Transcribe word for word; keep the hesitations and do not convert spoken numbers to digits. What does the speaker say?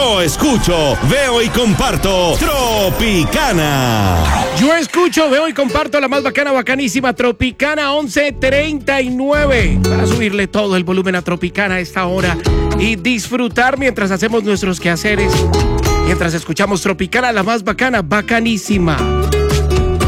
Yo escucho, veo y comparto Tropicana. Yo escucho, veo y comparto la más bacana, bacanísima Tropicana once treinta y nueve. Para subirle todo el volumen a Tropicana a esta hora y disfrutar mientras hacemos nuestros quehaceres. Mientras escuchamos Tropicana, la más bacana, bacanísima.